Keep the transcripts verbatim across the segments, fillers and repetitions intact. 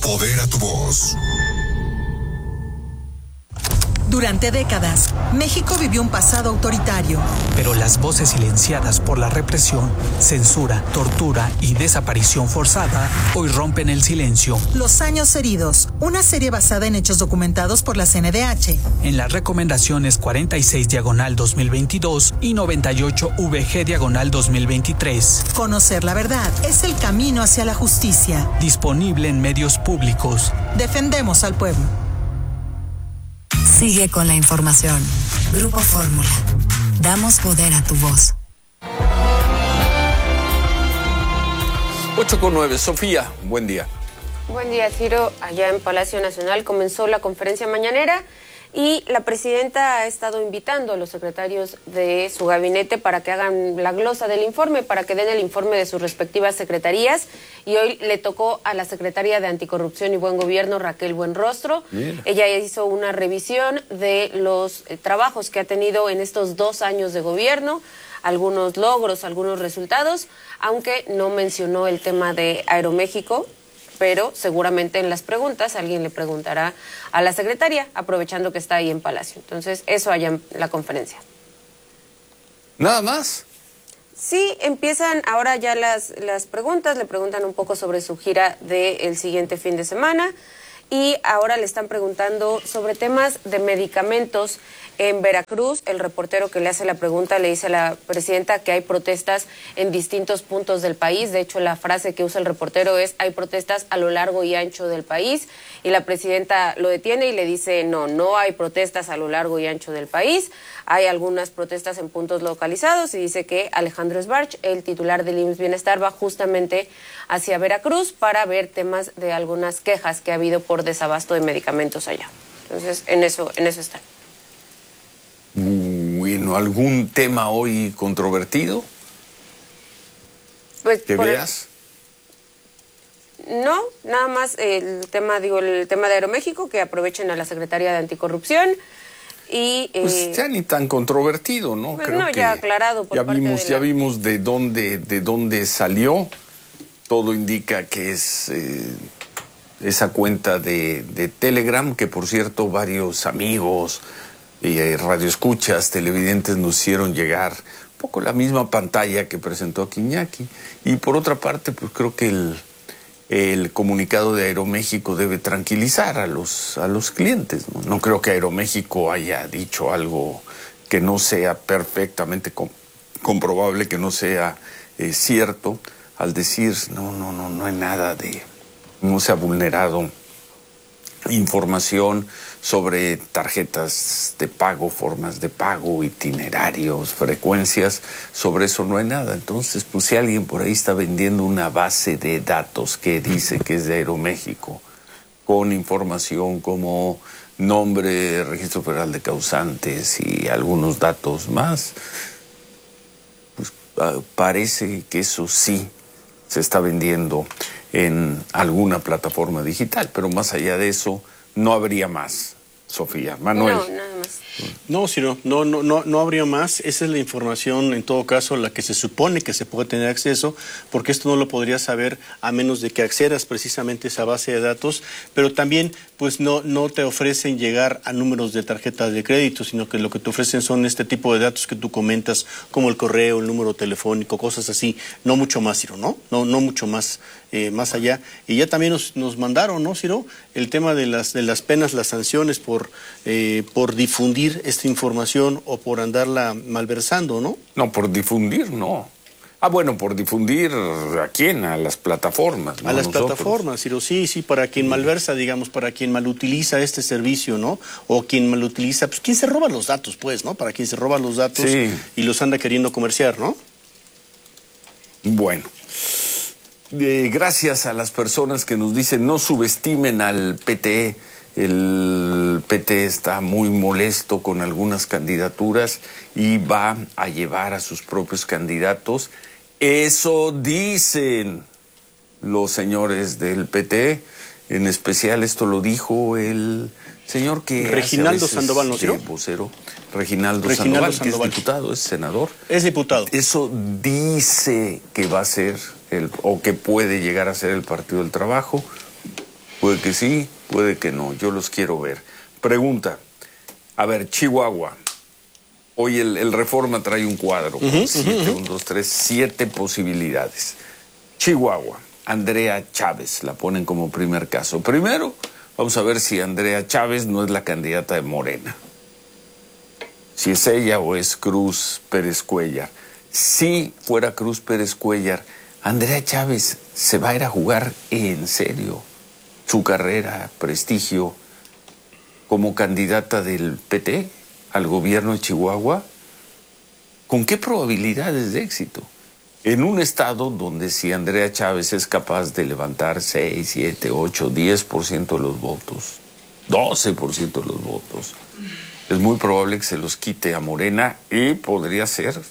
Empodera tu voz. Durante décadas, México vivió un pasado autoritario. Pero las voces silenciadas por la represión, censura, tortura y desaparición forzada hoy rompen el silencio. Los años heridos, una serie basada en hechos documentados por la C N D H. En las recomendaciones cuarenta y seis diagonal dos mil veintidós y noventa y ocho V G diagonal dos mil veintitrés. Conocer la verdad es el camino hacia la justicia. Disponible en medios públicos. Defendemos al pueblo. Sigue con la información. Grupo Fórmula. Damos poder a tu voz. ocho con nueve. Sofía, buen día. Buen día, Ciro. Allá en Palacio Nacional comenzó la conferencia mañanera y la presidenta ha estado invitando a los secretarios de su gabinete para que hagan la glosa del informe, para que den el informe de sus respectivas secretarías. Y hoy le tocó a la secretaria de Anticorrupción y Buen Gobierno, Raquel Buenrostro. Bien. Ella hizo una revisión de los eh, trabajos que ha tenido en estos dos años de gobierno, algunos logros, algunos resultados, aunque no mencionó el tema de Aeroméxico, pero seguramente en las preguntas alguien le preguntará a la secretaria, aprovechando que está ahí en Palacio. Entonces, eso allá en la conferencia. ¿Nada más? Sí, empiezan ahora ya las, las preguntas, le preguntan un poco sobre su gira del siguiente fin de semana y ahora le están preguntando sobre temas de medicamentos en Veracruz. El reportero que le hace la pregunta le dice a la presidenta que hay protestas en distintos puntos del país. De hecho, la frase que usa el reportero es: hay protestas a lo largo y ancho del país. Y la presidenta lo detiene y le dice: no, no hay protestas a lo largo y ancho del país. Hay algunas protestas en puntos localizados, y dice que Alejandro Sbarch, el titular del I M S S Bienestar, va justamente hacia Veracruz para ver temas de algunas quejas que ha habido por desabasto de medicamentos allá. Entonces, en eso, en eso están. Bueno, ¿algún tema hoy controvertido? Pues, ¿Que veas? El... No, nada más el tema, digo, el tema de Aeroméxico, que aprovechen a la Secretaría de Anticorrupción. Y, eh, pues ya ni tan controvertido, ¿no? Pues Creo no, que ya aclarado por ya parte vimos, de ya la... vimos de dónde, de dónde salió. Todo indica que es eh, esa cuenta de, de Telegram, que por cierto varios amigos y eh, radioescuchas, televidentes nos hicieron llegar un poco la misma pantalla que presentó aquí Iñaki. Y por otra parte, pues creo que el El comunicado de Aeroméxico debe tranquilizar a los, a los clientes, ¿no? No creo que Aeroméxico haya dicho algo que no sea perfectamente com comprobable, que no sea eh, cierto, al decir, no, no, no, no hay nada de, no se ha vulnerado información sobre tarjetas de pago, formas de pago, itinerarios, frecuencias. Sobre eso no hay nada. Entonces, pues si alguien por ahí está vendiendo una base de datos que dice que es de Aeroméxico, con información como nombre, registro federal de causantes y algunos datos más, pues uh, parece que eso sí se está vendiendo en alguna plataforma digital, pero más allá de eso no habría más. Sofía, Manuel. No, nada más. No, sino, no, no, no, no habría más. Esa es la información, en todo caso, a la que se supone que se puede tener acceso, porque esto no lo podrías saber a menos de que accedas precisamente a esa base de datos, pero también, pues, no, no te ofrecen llegar a números de tarjetas de crédito, sino que lo que te ofrecen son este tipo de datos que tú comentas, como el correo, el número telefónico, cosas así, no mucho más, Ciro, ¿no? No, no mucho más, eh, más allá. Y ya también nos, nos mandaron, ¿no, Ciro? El tema de las, de las penas, las sanciones por, eh, por difundir esta información o por andarla malversando, ¿no? No, por difundir, no. Ah, bueno, por difundir, ¿a quién? A las plataformas, ¿no? A las Nosotros. plataformas, Ciro, sí, sí, para quien malversa, digamos, para quien malutiliza este servicio, ¿no? O quien malutiliza, pues, quien se roba los datos, pues, ¿no? Para quien se roba los datos sí. Y los anda queriendo comerciar, ¿no? Bueno. Eh, gracias a las personas que nos dicen no subestimen al P T. El P T está muy molesto con algunas candidaturas y va a llevar a sus propios candidatos. Eso dicen los señores del P T. En especial esto lo dijo el señor que Reginaldo Sandoval, ¿no? Sí, vocero. Reginaldo, Reginaldo Sandoval, Sandoval, que es diputado, es senador. Es diputado. Eso dice que va a ser el, o que puede llegar a ser el Partido del Trabajo. Puede que sí, puede que no. Yo los quiero ver. Pregunta. A ver, Chihuahua. Hoy el, el Reforma trae un cuadro con uh-huh, siete, uh-huh. un, dos, tres, siete posibilidades. Chihuahua. Andrea Chávez, la ponen como primer caso. Primero, vamos a ver si Andrea Chávez no es la candidata de Morena. Si es ella o es Cruz Pérez Cuéllar. Si fuera Cruz Pérez Cuéllar, Andrea Chávez se va a ir a jugar en serio su carrera, prestigio, como candidata del P T al gobierno de Chihuahua. ¿Con qué probabilidades de éxito? En un estado donde si Andrea Chávez es capaz de levantar seis, siete, ocho, diez por ciento de los votos, doce por ciento de los votos, es muy probable que se los quite a Morena y podría ser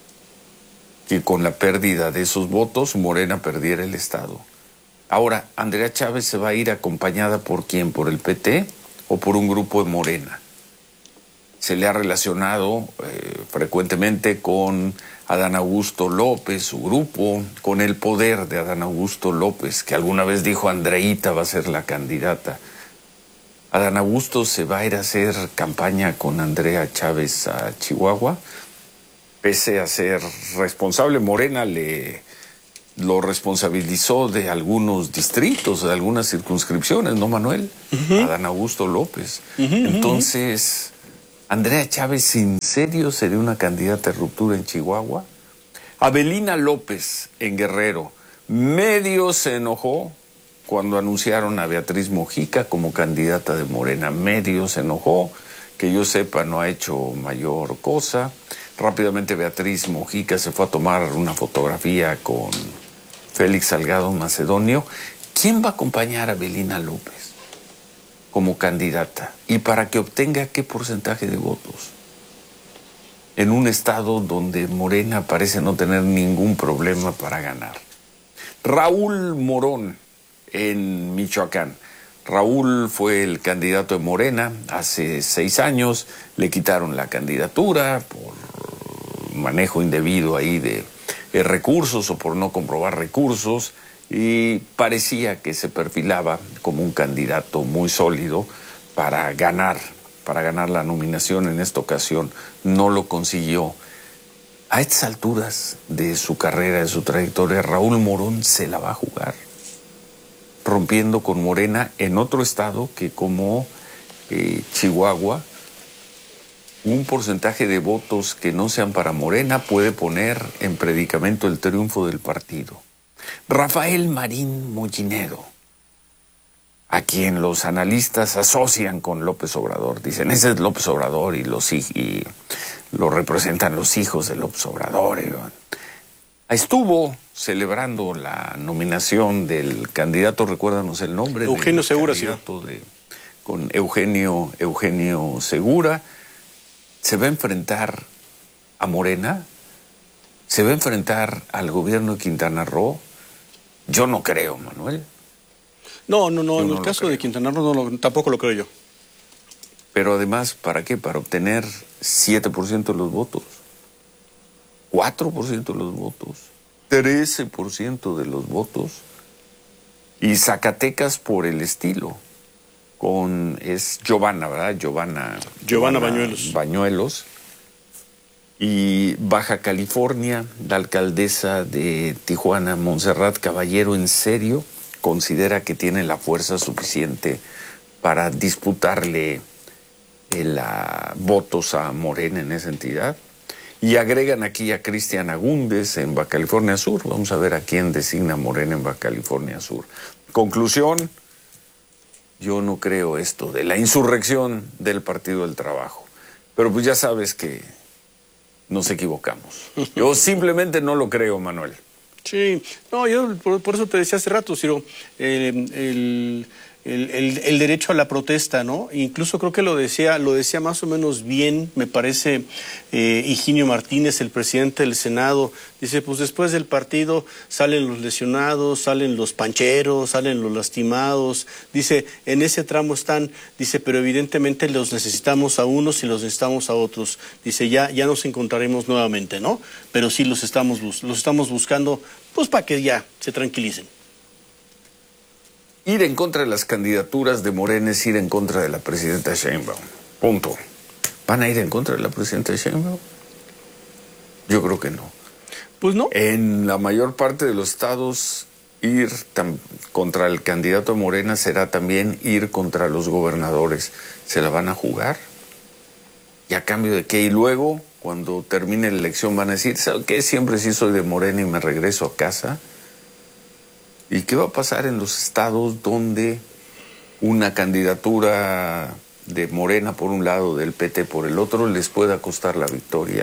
que con la pérdida de esos votos Morena perdiera el estado. Ahora, ¿Andrea Chávez se va a ir acompañada por quién? ¿Por el P T o por un grupo de Morena? Se le ha relacionado eh, frecuentemente con Adán Augusto López, su grupo, con el poder de Adán Augusto López, que alguna vez dijo Andreita va a ser la candidata. Adán Augusto se va a ir a hacer campaña con Andrea Chávez a Chihuahua, pese a ser responsable. Morena le lo responsabilizó de algunos distritos, de algunas circunscripciones, ¿no, Manuel? Uh-huh. Adán Augusto López. Uh-huh, Entonces, ¿Andrea Chávez en serio sería una candidata de ruptura en Chihuahua? Avelina López en Guerrero. Medio se enojó cuando anunciaron a Beatriz Mojica como candidata de Morena. Medio se enojó, que yo sepa no ha hecho mayor cosa. Rápidamente Beatriz Mojica se fue a tomar una fotografía con Félix Salgado Macedonio. ¿Quién va a acompañar a Avelina López como candidata? ¿Y para que obtenga qué porcentaje de votos? En un estado donde Morena parece no tener ningún problema para ganar. Raúl Morón en Michoacán. Raúl fue el candidato de Morena hace seis años. Le quitaron la candidatura por manejo indebido ahí de, de recursos o por no comprobar recursos, y parecía que se perfilaba como un candidato muy sólido para ganar, para ganar la nominación. En esta ocasión no lo consiguió. A estas alturas de su carrera, de su trayectoria, Raúl Morón se la va a jugar, rompiendo con Morena en otro estado que como eh, Chihuahua, un porcentaje de votos que no sean para Morena puede poner en predicamento el triunfo del partido. Rafael Marín Mollinedo, a quien los analistas asocian con López Obrador. Dicen, ese es López Obrador y, los, y lo representan los hijos de López Obrador. Estuvo celebrando la nominación del candidato, recuérdanos el nombre. Eugenio Segura, sí. De, con Eugenio, Eugenio Segura. Se va a enfrentar a Morena, se va a enfrentar al gobierno de Quintana Roo. Yo no creo, Manuel. No, no, no, yo en no el caso creo. de Quintana Roo no lo, tampoco lo creo yo. Pero además, ¿para qué? Para obtener siete por ciento de los votos, cuatro por ciento de los votos, trece por ciento de los votos, y Zacatecas por el estilo. Con, es Giovanna, ¿verdad? Giovanna, Giovanna, Giovanna Bañuelos. Bañuelos. Y Baja California, la alcaldesa de Tijuana, Montserrat Caballero, ¿en serio considera que tiene la fuerza suficiente para disputarle el, uh, votos a Morena en esa entidad? Y agregan aquí a Cristian Agúndez en Baja California Sur. Vamos a ver a quién designa Morena en Baja California Sur. Conclusión. Yo no creo esto de la insurrección del Partido del Trabajo. Pero pues ya sabes que nos equivocamos. Yo simplemente no lo creo, Manuel. Sí, no, yo por, por eso te decía hace rato, Ciro, eh, el, el, el, el derecho a la protesta, ¿no? Incluso creo que lo decía, lo decía más o menos bien, me parece, eh, Higinio Martínez, el presidente del Senado. Dice, pues después del partido salen los lesionados, salen los pancheros, salen los lastimados. Dice, en ese tramo están, dice, pero evidentemente los necesitamos a unos y los necesitamos a otros. Dice, ya, ya nos encontraremos nuevamente, ¿no? Pero sí los estamos, los estamos buscando, pues para que ya se tranquilicen. Ir en contra de las candidaturas de Morena es ir en contra de la presidenta Sheinbaum. Punto. ¿Van a ir en contra de la presidenta Sheinbaum? Yo creo que no. Pues no. En la mayor parte de los estados, ir tam- contra el candidato de Morena será también ir contra los gobernadores. ¿Se la van a jugar? ¿Y a cambio de qué? Y luego, cuando termine la elección, van a decir, ¿sabe qué? Siempre sí soy de Morena y me regreso a casa. ¿Y qué va a pasar en los estados donde una candidatura de Morena por un lado, del P T por el otro, les pueda costar la victoria?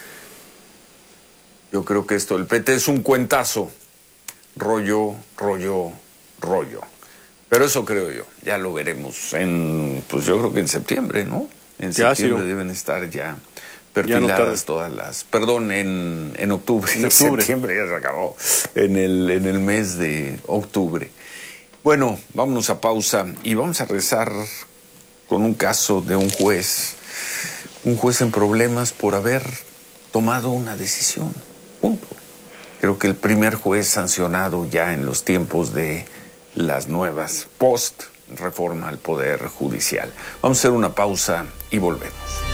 Yo creo que esto, el P T es un cuentazo, rollo, rollo, rollo. Pero eso creo yo, ya lo veremos en, pues yo creo que en septiembre, ¿no? En Ya, septiembre sí, deben estar ya Ya no perfiladas tarda. todas las, perdón, en, en octubre, En octubre. septiembre ya se acabó, en el, en el mes de octubre. Bueno, vámonos a pausa y vamos a rezar con un caso de un juez, un juez en problemas por haber tomado una decisión. Punto. Creo que el primer juez sancionado ya en los tiempos de las nuevas post-reforma al Poder Judicial. Vamos a hacer una pausa y volvemos.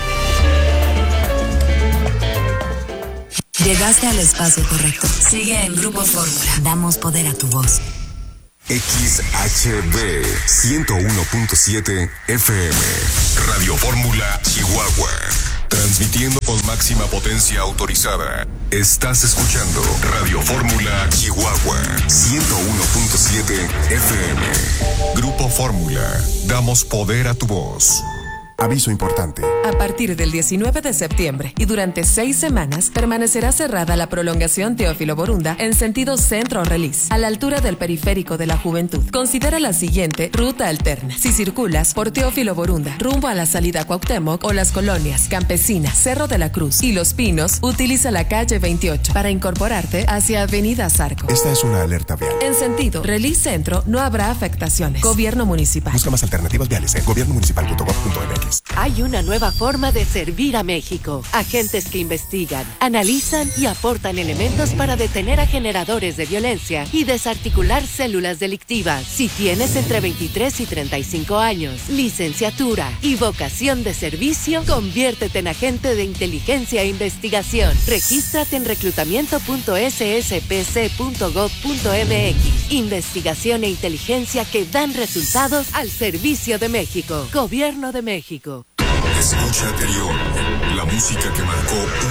Llegaste al espacio correcto. Sigue en Grupo Fórmula. Damos poder a tu voz. X H B ciento uno punto siete F M, Radio Fórmula Chihuahua, transmitiendo con máxima potencia autorizada. Estás escuchando Radio Fórmula Chihuahua, ciento uno punto siete F M. Grupo Fórmula, damos poder a tu voz. Aviso importante. A partir del diecinueve de septiembre y durante seis semanas permanecerá cerrada la prolongación Teófilo Borunda en sentido centro-Relis, a la altura del periférico de la Juventud. Considera la siguiente ruta alterna. Si circulas por Teófilo Borunda rumbo a la salida Cuauhtémoc o las colonias Campesina, Cerro de la Cruz y Los Pinos, utiliza la calle veintiocho para incorporarte hacia Avenida Zarco. Esta es una alerta vial. En sentido Relis Centro no habrá afectaciones. Gobierno Municipal. Busca más alternativas viales en gobierno municipal punto gov punto m x. Hay una nueva forma de servir a México. Agentes que investigan, analizan y aportan elementos para detener a generadores de violencia y desarticular células delictivas. Si tienes entre veintitrés y treinta y cinco años, licenciatura y vocación de servicio, conviértete en agente de inteligencia e investigación. Regístrate en reclutamiento punto s s p c punto gov punto m x. Investigación e inteligencia que dan resultados al servicio de México. Gobierno de México. Escucha anterior, la música que marcó un